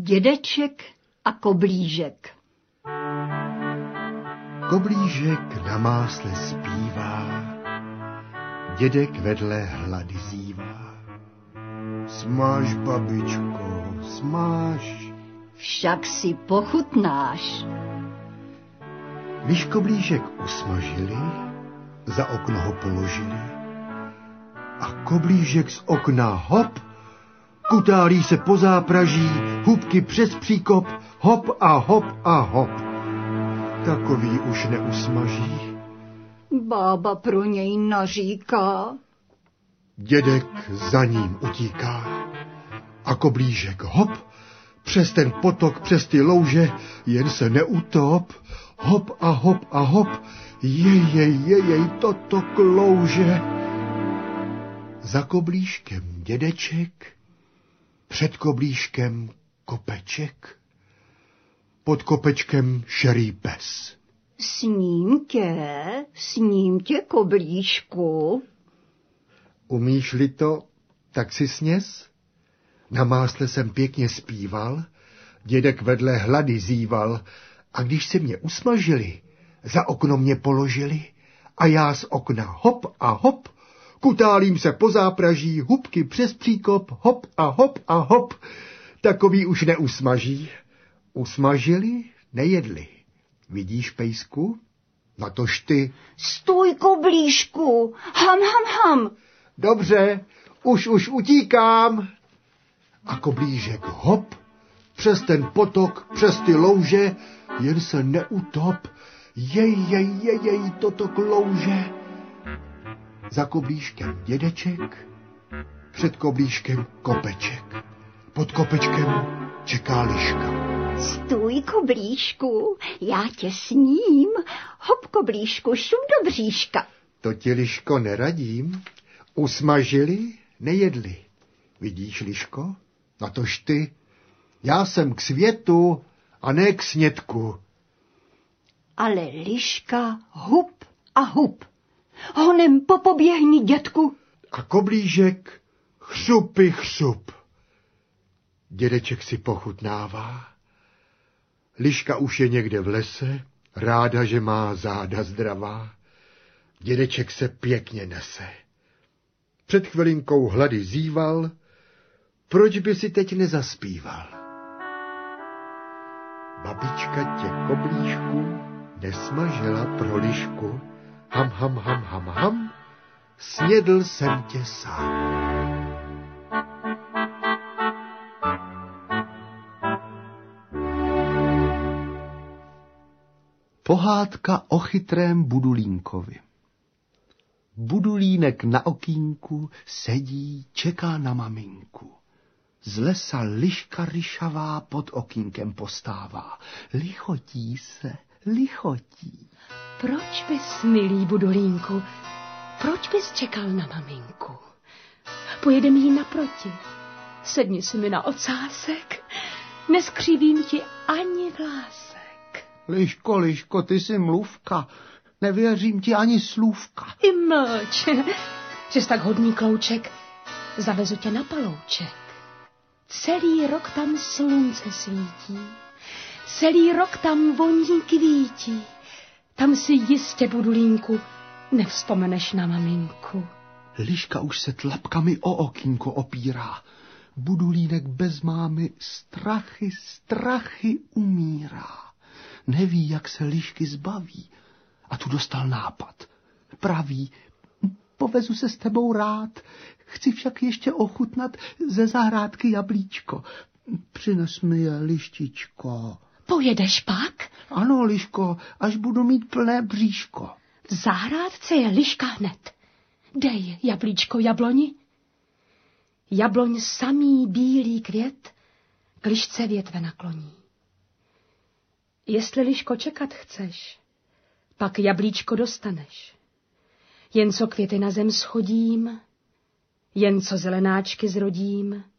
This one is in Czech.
Dědeček a koblížek. Koblížek na másle zpívá, dědek vedle hlady zívá. Smáš, babičko, smáš, Však si pochutnáš. když koblížek usmažili, za okno ho položili. A koblížek z okna hop, kutálí se po zápraží, hubky přes příkop, hop a hop a hop. Takový už neusmaží. Bába pro něj naříká. Dědek za ním utíká. A koblížek hop, přes ten potok, přes ty louže, jen se neutop. Hop a hop a hop, jej, toto klouže. Za koblížkem dědeček, před koblížkem kopeček, pod kopečkem šerý pes. Sním tě, koblížku. Umíš-li to, tak si sněz? Na másle jsem pěkně zpíval, dědek vedle hlady zíval, a když se mě usmažili, za okno mě položili, a já z okna hop a hop, kutálím se po zápraží, hubky přes příkop, hop a hop a hop, takový už neusmaží. Usmažili, nejedli. Vidíš, pejsku? Natož ty. Stůj, koblížku, ham. Dobře, už utíkám. A koblížek hop, přes ten potok, přes ty louže, jen se neutop. Jej, toto klouže. Za koblížkem dědeček, před koblížkem kopeček, pod kopečkem čeká liška. Stůj, koblížku, já tě sním. Hop, koblížku, šup do bříška. To ti, liško, neradím. Usmažili, nejedli. Vidíš, liško? Natož ty. Já jsem k světu a ne k snědku. Ale liška hup a hup. Honem popoběhni, dětku. A koblížek chřupy chřup. Dědeček si pochutnává. Liška už je někde v lese, ráda, že má záda zdravá. Dědeček se pěkně nese. Před chvilinkou hlady zíval, proč by si teď nezaspíval? Babička tě, koblížku, nesmažila pro lišku. Ham, snědl jsem tě sám. Pohádka o chytrém budulínkovi. Budulínek na okýnku sedí, čeká na maminku. Z lesa liška ryšavá pod okýnkem postává. Lichotí se, lichotí. Proč bys, milý budulínku, proč bys čekal na maminku? Pojedem jí naproti. Sedni si mi na ocásek, neskřivím ti ani vlásek. Liško, ty jsi mluvka, nevěřím ti ani slůvka. I mlč, že jsi tak hodný klouček, zavezu tě na palouček. Celý rok tam slunce svítí, celý rok tam voní kvítí. Tam si jistě, budulínku, nevzpomeneš na maminku. Liška už se tlapkami o okýnko opírá. Budulínek bez mámy strachy umírá. Neví, jak se lišky zbaví. A tu dostal nápad. Praví, povezu se s tebou rád, chci však ještě ochutnat ze zahrádky jablíčko. Přines mi je, lištičko. Pojedeš pak? Ano, liško, až budu mít plné bříško. V zahrádce je liška hned. Dej, jablíčko, jabloni. Jabloň samý bílý květ k lišce větve nakloní. Jestli, liško, čekat chceš, pak jablíčko dostaneš. Jen co květy na zem schodím, jen co zelenáčky zrodím,